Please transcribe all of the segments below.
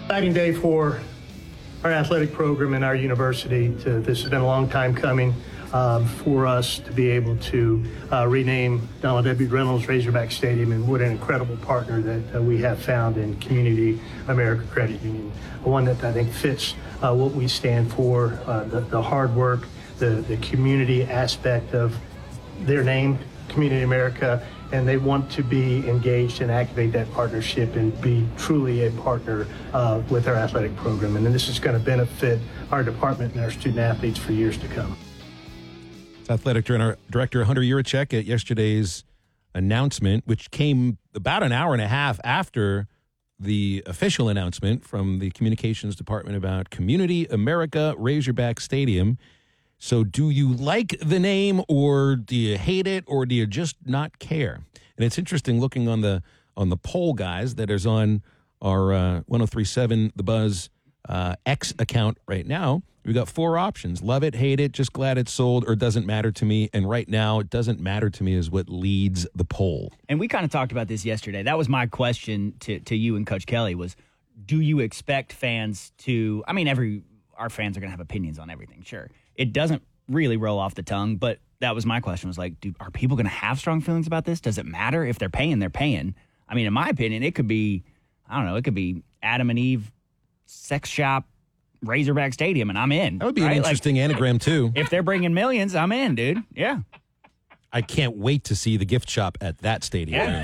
Exciting day for our athletic program and our university. This has been a long time coming for us to be able to rename Donald W. Reynolds Razorback Stadium, and what an incredible partner that we have found in Community America Credit Union, one that I think fits what we stand for, the hard work, the community aspect of their name, Community America, and they want to be engaged and activate that partnership and be truly a partner with our athletic program. And then this is going to benefit our department and our student athletes for years to come. Athletic Director Hunter Yurachek at yesterday's announcement, which came about an hour and a half after the official announcement from the communications department about Community America Razorback Stadium. So do you like the name, or do you hate it, or do you just not care? And it's interesting looking on the poll, guys, that is on our 1037 The Buzz X account right now. We got 4 options: love it, hate it, just glad it's sold, or doesn't matter to me. And right now, it doesn't matter to me is what leads the poll. And we kind of talked about this yesterday. That was my question to you and Coach Kelly was, do you expect fans to, I mean, our fans are going to have opinions on everything, sure. It doesn't really roll off the tongue, but that was my question, was like, are people going to have strong feelings about this? Does it matter? If they're paying, they're paying. I mean, in my opinion, it could be, I don't know, it could be Adam and Eve sex shop Razorback Stadium, and I'm in. That would be an interesting anagram, too. If they're bringing millions, I'm in, dude. Yeah. I can't wait to see the gift shop at that stadium. Yeah.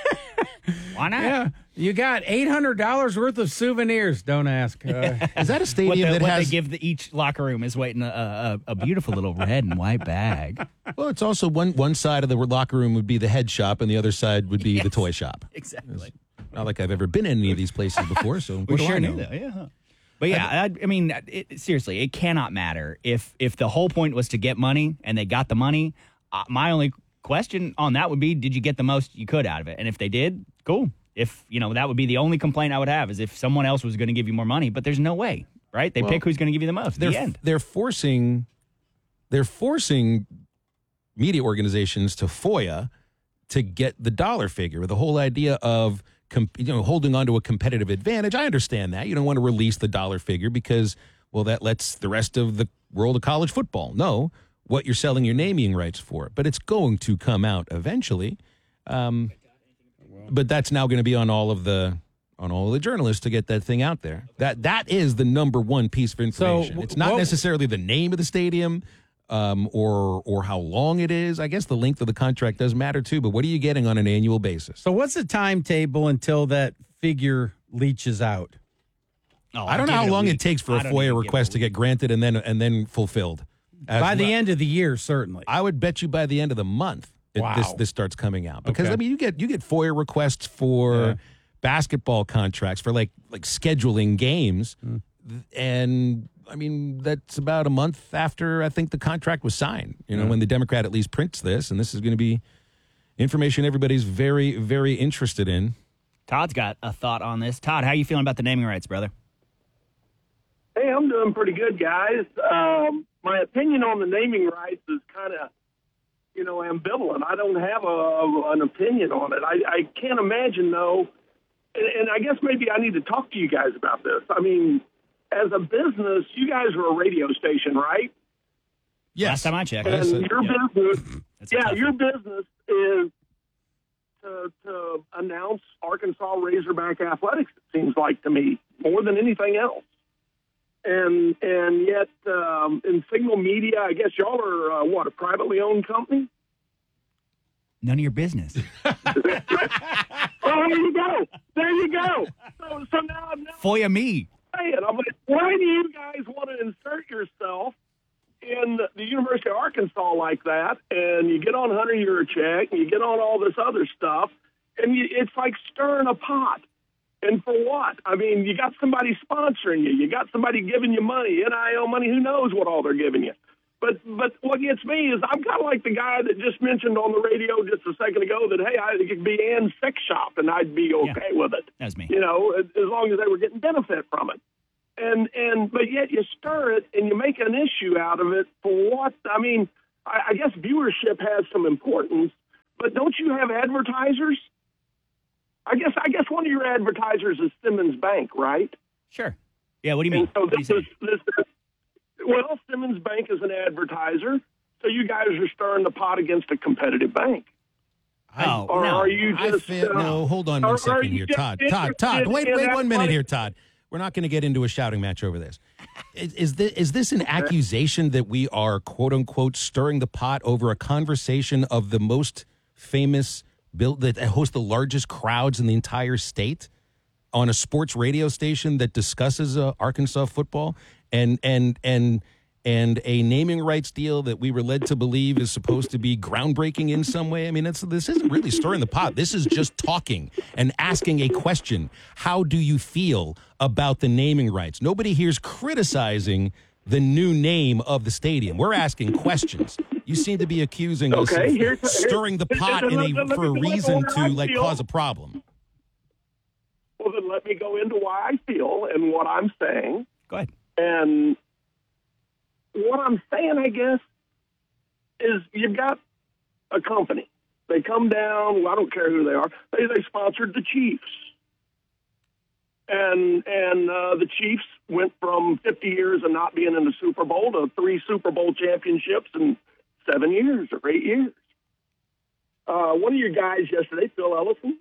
Why not? Yeah. You got $800 worth of souvenirs. Don't ask. Is that a stadium what has... they give each locker room is waiting a beautiful little red and white bag. Well, it's also one side of the locker room would be the head shop, and the other side would be the toy shop. Exactly. It's not like I've ever been in any of these places before, so what we do sure I know? knew that, yeah. But yeah, I mean, seriously, it cannot matter. If the whole point was to get money and they got the money, my only question on that would be, did you get the most you could out of it? And if they did, cool. If, that would be the only complaint I would have, is if someone else was going to give you more money, but there's no way, right? They pick who's going to give you the most. The end. They're forcing media organizations to FOIA to get the dollar figure. The whole idea of holding on to a competitive advantage. I understand that. You don't want to release the dollar figure because, well, that lets the rest of the world of college football know what you're selling your naming rights for. But it's going to come out eventually. But that's now going to be on all of the journalists to get that thing out there. That is the number one piece of information. So, it's not necessarily the name of the stadium or how long it is. I guess the length of the contract does matter too, but what are you getting on an annual basis? So what's the timetable until that figure leaches out? I don't know how long it takes for a FOIA request to get granted and then fulfilled. By the end of the year, certainly. I would bet you by the end of the month this starts coming out. Because, Okay. I mean, you get FOIA requests for basketball contracts, for like scheduling games. And, I mean, that's about a month after I think the contract was signed, when the Democrat at least prints this. And this is going to be information everybody's very, very interested in. Todd's got a thought on this. Todd, how are you feeling about the naming rights, brother? Hey, I'm doing pretty good, guys. My opinion on the naming rights is kind of, ambivalent. I don't have an opinion on it. I can't imagine, though, and I guess maybe I need to talk to you guys about this. I mean, as a business, you guys are a radio station, right? Yes. Last time I checked. And your business is to announce Arkansas Razorback athletics, it seems like to me, more than anything else. And yet, in Signal Media, I guess y'all are, a privately owned company? None of your business. Oh, there you go. There you go. So now I'm FOIA me. saying, why do you guys want to insert yourself in the University of Arkansas like that? And you get on Hunter Yurachek, and you get on all this other stuff, and it's like stirring a pot. And for what? I mean, you got somebody sponsoring you. You got somebody giving you money, NIL money. Who knows what all they're giving you? But what gets me is I'm kind of like the guy that just mentioned on the radio just a second ago that, hey, it could be Ann's Sex Shop, and I'd be okay with it. That was me. As long as they were getting benefit from it. But yet you stir it and you make an issue out of it for what? I mean, I guess viewership has some importance, but don't you have advertisers? I guess one of your advertisers is Simmons Bank, right? Sure. Yeah, what do you mean? And so What do you say? Well, Simmons Bank is an advertiser, so you guys are stirring the pot against a competitive bank. Oh, Or no. are you just no, hold on or one are second you here, just Todd. interested Wait in 1 minute athletic- here, Todd. We're not going to get into a shouting match over this. Is this an accusation that we are, quote unquote, stirring the pot over a conversation of the most famous that hosts the largest crowds in the entire state on a sports radio station that discusses Arkansas football and a naming rights deal that we were led to believe is supposed to be groundbreaking in some way? I mean, this isn't really stirring the pot. This is just talking and asking a question. How do you feel about the naming rights? Nobody here's criticizing the new name of the stadium. We're asking questions. You seem to be accusing us of stirring the pot for a reason to cause a problem. Well, then let me go into why I feel and what I'm saying. Go ahead. And what I'm saying, I guess, is you've got a company. They come down. Well, I don't care who they are. They sponsored the Chiefs, and the Chiefs went from 50 years of not being in the Super Bowl to 3 Super Bowl championships in 7 years or 8 years. One of your guys yesterday, Phil Ellison,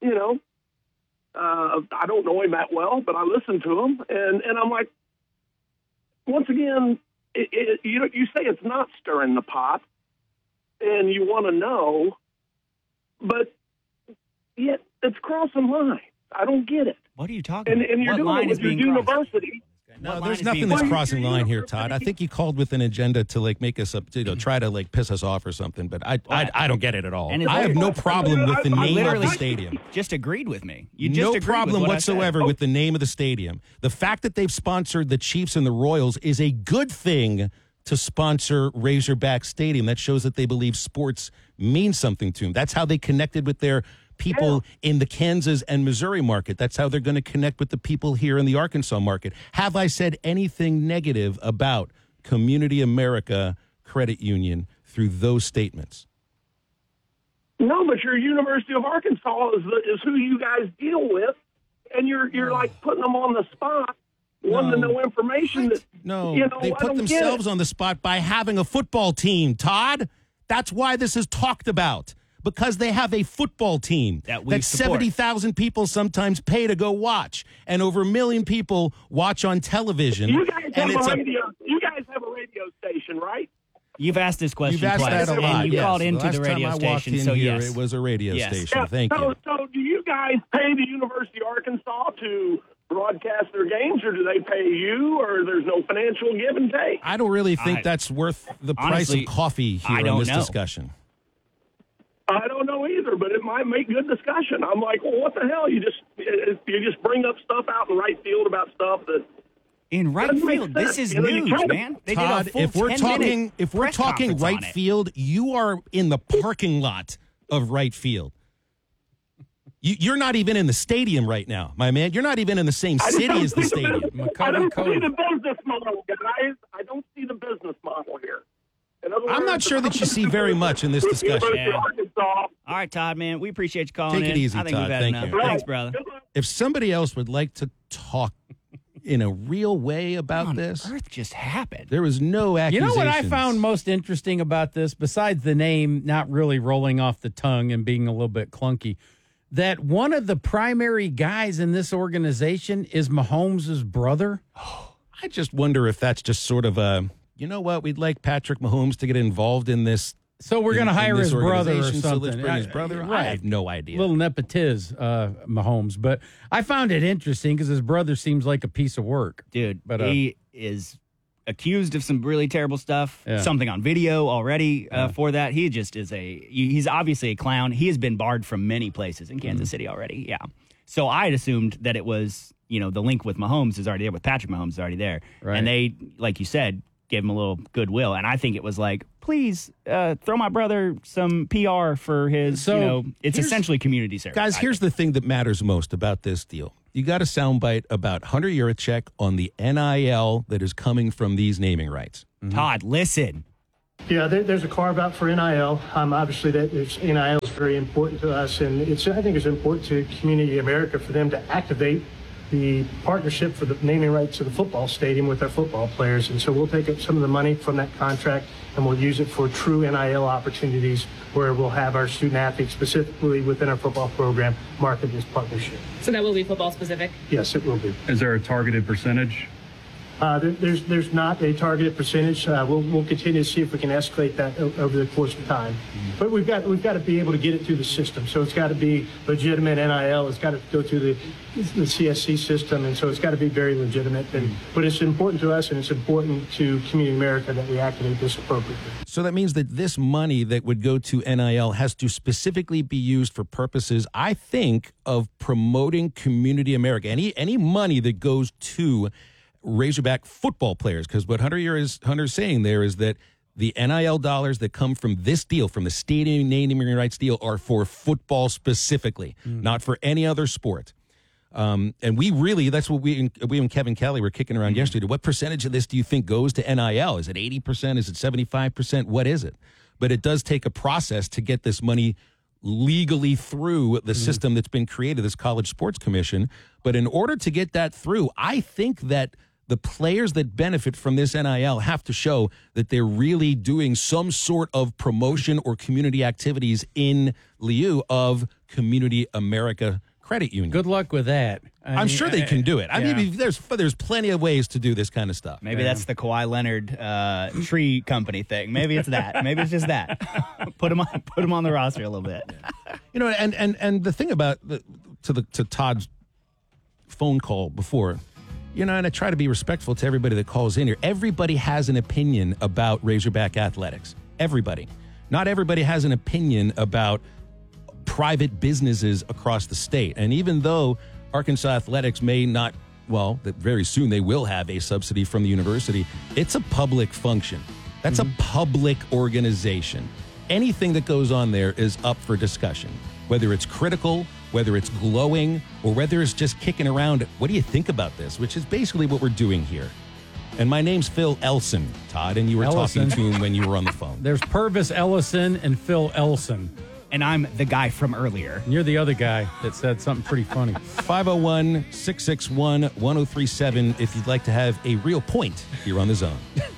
I don't know him that well, but I listened to him, and I'm like, once again, you say it's not stirring the pot, and you want to know, but yet it's crossing lines. I don't get it. What are you talking And about? you're What doing line it is with your being crossed? university. No, What there's line is being nothing that's crossed? crossing line here, Todd. I think you called with an agenda to make us up, try to piss us off or something. But I don't get it at all. And I have no problem with the I name of literally the stadium. Just agreed with me. You just No agreed problem with what I said. whatsoever with the name of the stadium. The fact that they've sponsored the Chiefs and the Royals is a good thing to sponsor Razorback Stadium. That shows that they believe sports means something to them. That's how they connected with their people in the Kansas and Missouri market. That's how they're going to connect with the people here in the Arkansas market. Have I said anything negative about Community America Credit Union through those statements? No, but your University of Arkansas is who you guys deal with, and you're like putting them on the spot, wanting to know information that No, they I put don't get themselves it. on the spot by having a football team, Todd. That's why this is talked about, because they have a football team That we support. 70,000 people sometimes pay to go watch, and over 1 million people watch on television. You guys and have it's a radio. You guys have a radio station, right? You've asked this question You've asked twice, that a lot. and you yes. called into Last the radio time I walked station. in So here, yes, it was a radio Yes. station. Thank so, you. So, do you guys pay the University of Arkansas to broadcast their games, or do they pay you, or there's no financial give and take? I don't really think that's worth the price honestly, of coffee I here in don't this know. discussion. I don't know either, but it might make good discussion. I'm like, well, what the hell? You just bring up stuff out in right field about stuff that. in right Doesn't make field, this sense. is You know, you huge, kind of- man. They Todd, did a full if we're 10-minute press talking conference right on it. field, you are in the parking lot of right field. You're not even in the stadium right now, my man. You're not even in the same city as the stadium. I don't see the business model, guys. I don't see the business model here. In other I'm words, not sure that you see the very much in this discussion. University of Arkansas. All right, Todd, man, we appreciate you calling Take it in. easy, I think Todd. we've had Thank enough. you. Thanks, brother. Good luck. If somebody else would like to talk in a real way about On this, earth just happened. there was no You accusations. know what I found most interesting about this, besides the name not really rolling off the tongue and being a little bit clunky, that one of the primary guys in this organization is Mahomes' brother? I just wonder if that's just sort of a, you know what, we'd like Patrick Mahomes to get involved in this. So we're going to in hire this his brother or organization, something. So let's bring his brother. I Right. have no idea. Little nepotiz, Mahomes. But I found it interesting because his brother seems like a piece of work. Dude, But, he is accused of some really terrible stuff, Yeah. something on video already for that. He just is he's obviously a clown. He has been barred from many places in Mm-hmm. Kansas City already. Yeah. So I had assumed that it was, the link with Mahomes is already there, with Patrick Mahomes is already there. Right. And they, like you said, gave him a little goodwill. And I think it was like, please throw my brother some PR for his, So, it's here's- essentially community service. Guys, here's the thing that matters most about this deal. You got a soundbite about Hunter Yurachek on the NIL that is coming from these naming rights. Todd, listen. Yeah, there's a carve out for NIL. Obviously, NIL is very important to us, and I think it's important to Community America for them to activate the partnership for the naming rights to the football stadium with our football players. And so we'll take up some of the money from that contract and we'll use it for true NIL opportunities where we'll have our student athletes specifically within our football program market this partnership. So that will be football specific? Yes, it will be. Is there a targeted percentage? There's not a targeted percentage. We'll continue to see if we can escalate that over the course of time. But we've got to be able to get it through the system. So it's got to be legitimate NIL. It's got to go through the CSC system, and so it's got to be very legitimate. But it's important to us, and it's important to Community America that we activate this appropriately. So that means that this money that would go to NIL has to specifically be used for purposes, I think, of promoting Community America. Any money that goes to Razorback football players, because what Hunter's saying there is that the NIL dollars that come from this deal, from the stadium naming rights deal, are for football specifically, not for any other sport. And that's what we and Kevin Kelly were kicking around yesterday. What percentage of this do you think goes to NIL? Is it 80%? Is it 75%? What is it? But it does take a process to get this money legally through the system that's been created, this College Sports Commission. But in order to get that through, I think that the players that benefit from this NIL have to show that they're really doing some sort of promotion or community activities in lieu of Community America Credit Union. Good luck with that. I'm sure they can do it. I mean, there's plenty of ways to do this kind of stuff. Maybe that's the Kawhi Leonard tree company thing. Maybe it's that. Maybe it's just that. Put him on the roster a little bit. You know, and the thing about to Todd's phone call before. You know, and I try to be respectful to everybody that calls in here. Everybody has an opinion about Razorback athletics. Everybody. Not everybody has an opinion about private businesses across the state. And even though Arkansas Athletics may not, that very soon they will have a subsidy from the university, it's a public function. That's a public organization. Anything that goes on there is up for discussion, whether it's critical, whether it's glowing, or whether it's just kicking around. What do you think about this? Which is basically what we're doing here. And my name's Phil Elson, Todd, and you were talking to him when you were on the phone. There's Purvis Ellison and Phil Elson. And I'm the guy from earlier. And you're the other guy that said something pretty funny. 501-661-1037 if you'd like to have a real point here on The Zone.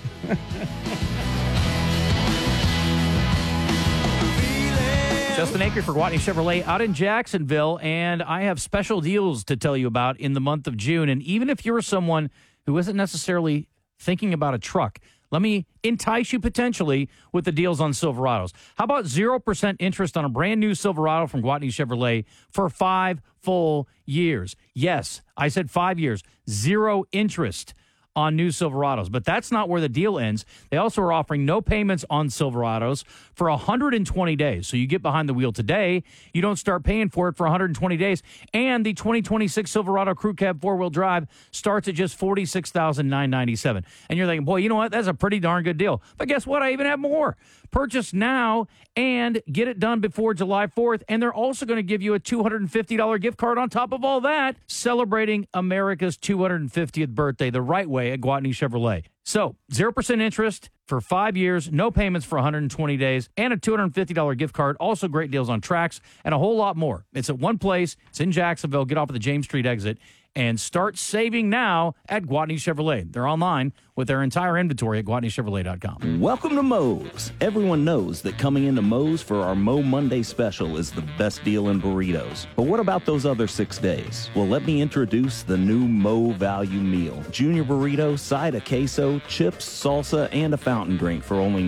Justin Aker for Gwatney Chevrolet out in Jacksonville, and I have special deals to tell you about in the month of June. And even if you're someone who isn't necessarily thinking about a truck, let me entice you potentially with the deals on Silverados. How about 0% interest on a brand new Silverado from Gwatney Chevrolet for 5 full years? Yes, I said 5 years. 0 interest on new Silverados. But that's not where the deal ends. They also are offering no payments on Silverados for 120 days. So you get behind the wheel today, you don't start paying for it for 120 days, and the 2026 Silverado Crew Cab 4-wheel drive starts at just $46,997. And you're thinking, boy, you know what? That's a pretty darn good deal. But guess what? I even have more. Purchase now and get it done before July 4th, and they're also going to give you a $250 gift card on top of all that, celebrating America's 250th birthday the right way at Gwatney Chevrolet. So, 0% interest for 5 years, no payments for 120 days, and a $250 gift card. Also great deals on tracks and a whole lot more. It's at one place. It's in Jacksonville. Get off of the James Street exit and start saving now at Gwatney Chevrolet. They're online with their entire inventory at GwatneyChevrolet.com. Welcome to Moe's. Everyone knows that coming into Moe's for our Moe Monday special is the best deal in burritos. But what about those other 6 days? Well, let me introduce the new Moe Value Meal. Junior burrito, side of queso, chips, salsa, and a fountain drink for only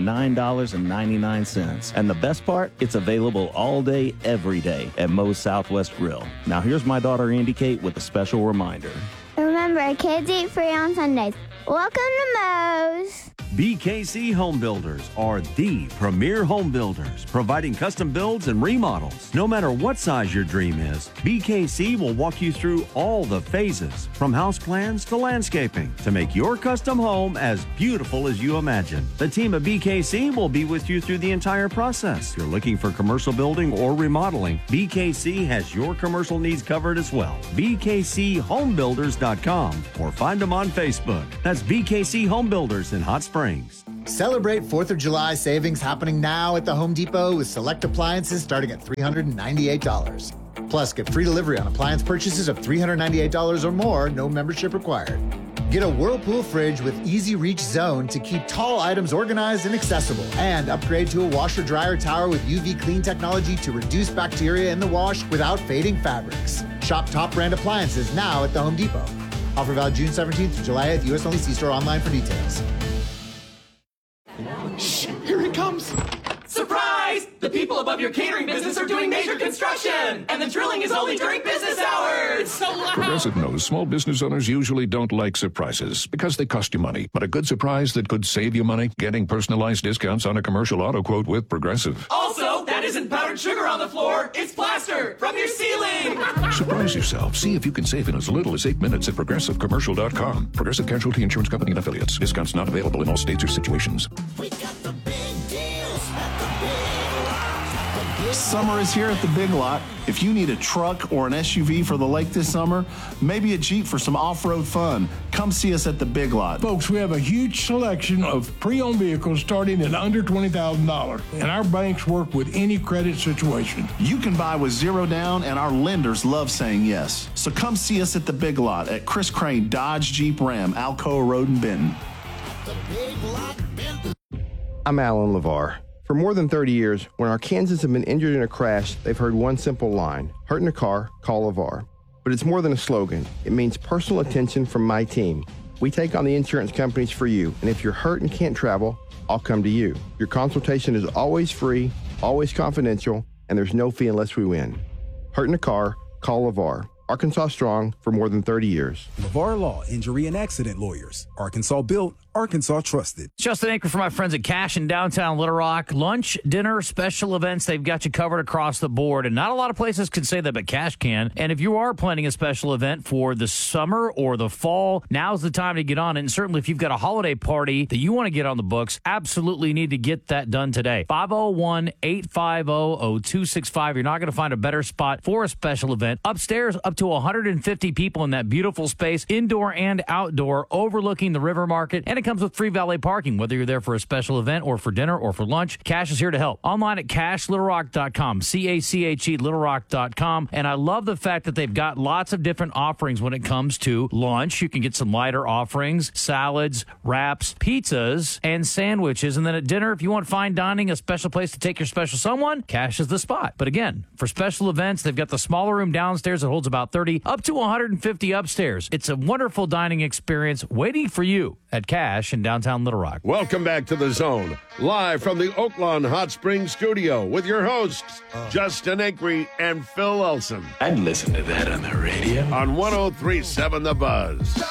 $9.99. And the best part? It's available all day, every day at Moe's Southwest Grill. Now here's my daughter Andy Kate with a special reminder. Remember, kids eat free on Sundays. Welcome to Moe's. BKC Home Builders are the premier home builders, providing custom builds and remodels. No matter what size your dream is, BKC will walk you through all the phases, from house plans to landscaping, to make your custom home as beautiful as you imagine. The team at BKC will be with you through the entire process. If you're looking for commercial building or remodeling, BKC has your commercial needs covered as well. BKCHomebuilders.com or find them on Facebook. That's BKC Home Builders in Hot Springs. Celebrate 4th of July savings happening now at the Home Depot with select appliances starting at $398. Plus, get free delivery on appliance purchases of $398 or more, no membership required. Get a Whirlpool fridge with Easy Reach Zone to keep tall items organized and accessible. And upgrade to a washer-dryer tower with UV clean technology to reduce bacteria in the wash without fading fabrics. Shop top brand appliances now at the Home Depot. Offer valid June 17th through July 8th. U.S. only. See store online for details. Shh, here it comes. Surprise! The people above your catering business are doing major construction, and the drilling is only during business hours. So loud. Progressive knows small business owners usually don't like surprises because they cost you money. But a good surprise that could save you money? Getting personalized discounts on a commercial auto quote with Progressive. Also, that isn't powdered sugar on the floor. It's plaster from your ceiling. Surprise yourself. See if you can save in as little as 8 minutes at ProgressiveCommercial.com. Progressive Casualty Insurance Company and Affiliates. Discounts not available in all states or situations. We got the big deals at the Big Lot. Summer is here at the Big Lot. If you need a truck or an SUV for the lake this summer, maybe a Jeep for some off-road fun, come see us at the Big Lot. Folks, we have a huge selection of pre-owned vehicles starting at under $20,000, and our banks work with any credit situation. You can buy with zero down, and our lenders love saying yes. So come see us at the Big Lot at Chris Crane Dodge Jeep Ram, Alcoa Road in Benton. I'm Alan LeVar. For more than 30 years, when Arkansans have been injured in a crash, they've heard one simple line: hurt in a car, call LeVar. But it's more than a slogan. It means personal attention from my team. We take on the insurance companies for you, and if you're hurt and can't travel, I'll come to you. Your consultation is always free, always confidential, and there's no fee unless we win. Hurt in a car, call LeVar. Arkansas strong for more than 30 years. LeVar Law, Injury and Accident Lawyers. Arkansas built, Arkansas trusted. Justin Anker for my friends at Cash in downtown Little Rock. Lunch, dinner, special events, they've got you covered across the board. And not a lot of places can say that, but Cash can. And if you are planning a special event for the summer or the fall, now's the time to get on it. And certainly if you've got a holiday party that you want to get on the books, absolutely need to get that done today. 501-850-0265. You're not going to find a better spot for a special event. Upstairs, up to 150 people in that beautiful space, indoor and outdoor, overlooking the river market. And it comes with free valet parking, whether you're there for a special event or for dinner or for lunch. Cash is here to help. Online at CashLittleRock.com, C-A-C-H-E, LittleRock.com. And I love the fact that they've got lots of different offerings when it comes to lunch. You can get some lighter offerings, salads, wraps, pizzas, and sandwiches. And then at dinner, if you want fine dining, a special place to take your special someone, Cash is the spot. But again, for special events, they've got the smaller room downstairs that holds about 30, up to 150 upstairs. It's a wonderful dining experience waiting for you at Cash in downtown Little Rock. Welcome back to The Zone, live from the Oaklawn Hot Springs studio with your hosts, Justin Acree and Phil Elson. I'd listen to that on the radio. On 103.7 The Buzz.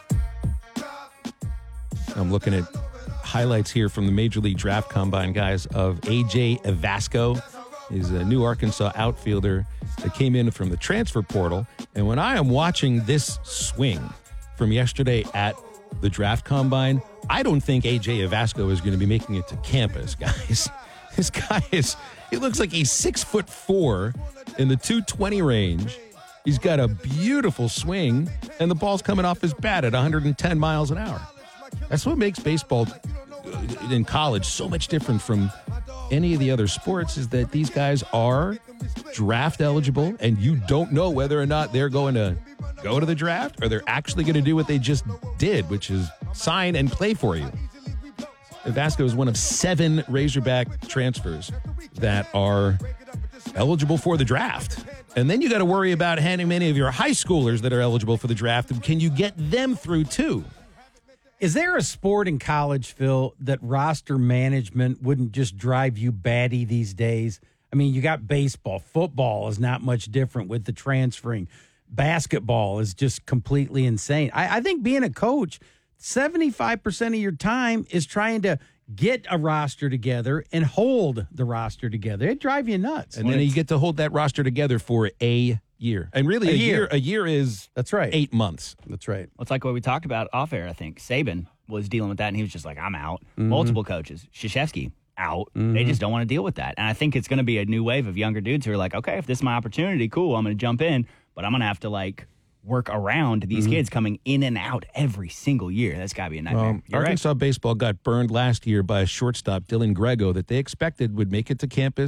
I'm looking at highlights here from the Major League Draft Combine, guys, of A.J. Evasco. He's a new Arkansas outfielder that came in from the transfer portal. And when I am watching this swing from yesterday at the Draft Combine, I don't think A.J. Evasco is going to be making it to campus, guys. This guy he looks like he's 6'4" in the 220 range. He's got a beautiful swing, and the ball's coming off his bat at 110 miles an hour. That's what makes baseball in college so much different from any of the other sports, is that these guys are draft eligible, and you don't know whether or not they're going to go to the draft or they're actually going to do what they just did, which is sign and play for you. Evasco is one of 7 Razorback transfers that are eligible for the draft. And then you got to worry about how many of your high schoolers that are eligible for the draft, and can you get them through too? Is there a sport in college, Phil, that roster management wouldn't just drive you batty these days? I mean, you got baseball. Football is not much different with the transferring. Basketball is just completely insane. I think being a coach, 75% of your time is trying to get a roster together and hold the roster together. It'd drive you nuts. And then you get to hold that roster together for a year. And really, a year is, that's right, 8 months. That's right. Well, it's like what we talked about off air, I think. Saban was dealing with that, and he was just like, I'm out. Mm-hmm. Multiple coaches. Krzyzewski, out. They just don't want to deal with that. And I think it's going to be a new wave of younger dudes who are like, okay, if this is my opportunity, cool, I'm going to jump in, but I'm going to have to, like, work around these kids coming in and out every single year. That's got to be a nightmare. Arkansas baseball got burned last year by a shortstop, Dylan Grego, that they expected would make it to campus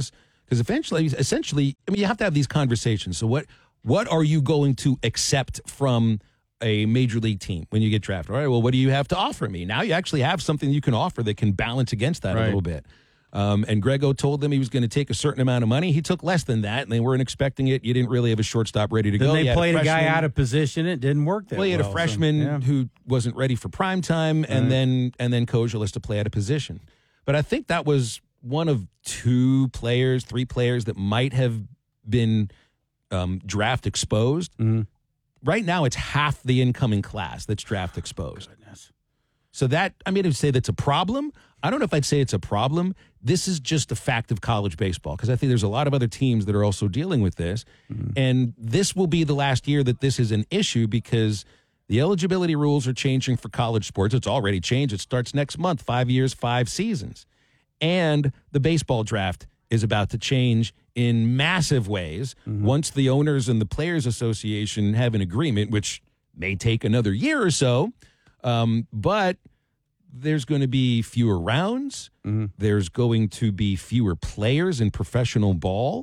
Because essentially, I mean, you have to have these conversations. So what are you going to accept from a major league team when you get drafted? All right, well, what do you have to offer me? Now you actually have something you can offer that can balance against that a little bit. And Grego told them he was going to take a certain amount of money. He took less than that, and they weren't expecting it. You didn't really have a shortstop ready to go. They played a guy out of position. It didn't work that well. He had a freshman who wasn't ready for prime time, and then Kojal has to play out of position. But I think that was one of 3 players that might have been draft exposed. Right now, it's half the incoming class that's draft exposed. So that, I mean, I'd say that's a problem. I don't know if I'd say it's a problem. This is just a fact of college baseball, because I think there's a lot of other teams that are also dealing with this. And this will be the last year that this is an issue, because the eligibility rules are changing for college sports. It's already changed. It starts next month, 5 years, 5 seasons. And the baseball draft is about to change in massive ways once the owners and the Players Association have an agreement, which may take another year or so. But there's going to be fewer rounds. There's going to be fewer players in professional ball.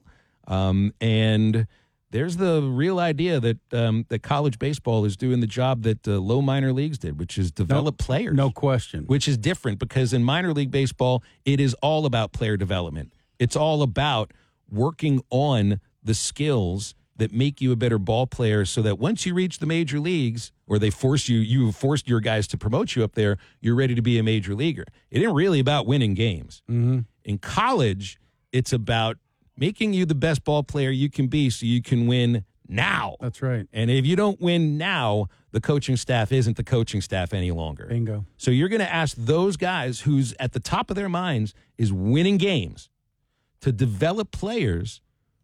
And there's the real idea that that college baseball is doing the job that low minor leagues did, which is develop players. No question. Which is different, because in minor league baseball, it is all about player development. It's all about working on the skills that make you a better ball player, so that once you reach the major leagues, or they force you forced your guys to promote you up there, you're ready to be a major leaguer. It ain't really about winning games. In college, it's about making you the best ball player you can be so you can win now. That's right. And if you don't win now, the coaching staff isn't the coaching staff any longer. Bingo. So you're going to ask those guys who's at the top of their minds is winning games to develop players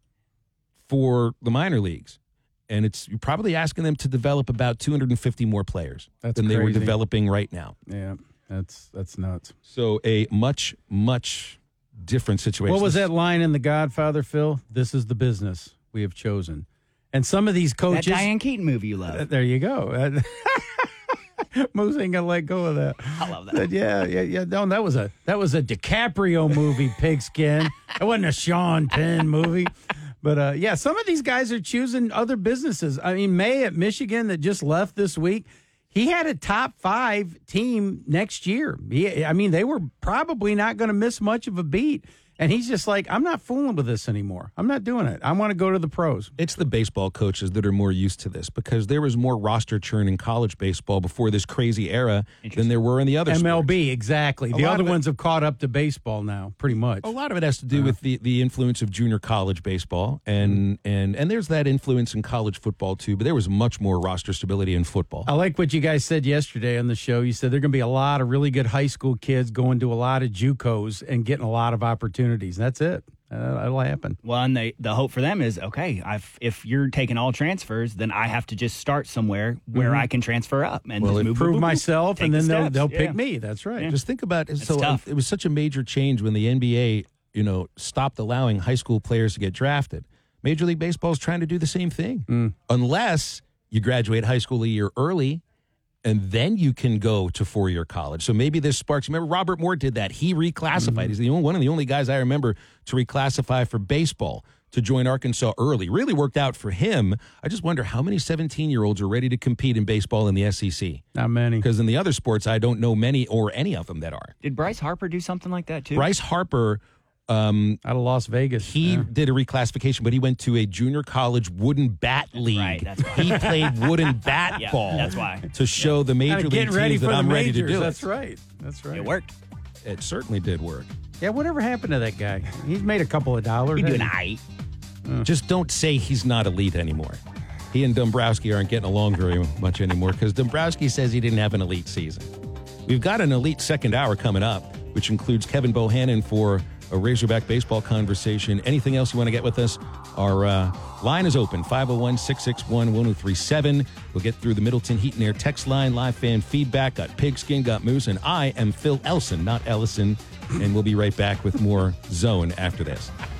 for the minor leagues. And you're probably asking them to develop about 250 more players than they were developing right now. Yeah, that's nuts. So a much, much different situation. What was that line in The Godfather, Phil? This is the business we have chosen. And some of these coaches... That Diane Keaton movie you love. There you go. Moose ain't gonna let go of that. I love that. Yeah. No, that was a DiCaprio movie, Pigskin. It wasn't a Sean Penn movie. But, some of these guys are choosing other businesses. I mean, May at Michigan that just left this week, he had a top 5 team next year. They were probably not going to miss much of a beat. And he's just like, I'm not fooling with this anymore. I'm not doing it. I want to go to the pros. It's the baseball coaches that are more used to this, because there was more roster churn in college baseball before this crazy era than there were in the other MLB, sports. Exactly. The other ones have caught up to baseball now, pretty much. A lot of it has to do with the influence of junior college baseball, and there's that influence in college football too, but there was much more roster stability in football. I like what you guys said yesterday on the show. You said there are going to be a lot of really good high school kids going to a lot of JUCOs and getting a lot of opportunities. That's it. That'll happen. Well, and the hope for them is, okay, if you're taking all transfers, then I have to just start somewhere where I can transfer up and just prove myself, and then they'll pick me. That's right. Yeah. Just think about it. It was such a major change when the NBA, stopped allowing high school players to get drafted. Major League Baseball is trying to do the same thing, unless you graduate high school a year early, and then you can go to 4-year college. So maybe this sparks. Remember, Robert Moore did that. He reclassified. He's one of the only guys I remember to reclassify for baseball to join Arkansas early. Really worked out for him. I just wonder how many 17-year-olds are ready to compete in baseball in the SEC. Not many. Because in the other sports, I don't know many or any of them that are. Did Bryce Harper do something like that too? Bryce Harper... out of Las Vegas. He did a reclassification, but he went to a junior college wooden bat league. Right, that's why. He played wooden bat ball. That's why. To show the major league teams that I'm ready to do That's right. That's right. It worked. It certainly did work. Yeah, whatever happened to that guy? He's made a couple of dollars. He's doing aight. Just don't say he's not elite anymore. He and Dombrowski aren't getting along very much anymore, because Dombrowski says he didn't have an elite season. We've got an elite second hour coming up, which includes Kevin Bohannon for a Razorback baseball conversation. Anything else you want to get with us? Our line is open, 501-661-1037. We'll get through the Middleton Heat and Air text line, live fan feedback, got Pigskin, got Moose, and I am Phil Elson, not Ellison, and we'll be right back with more Zone after this.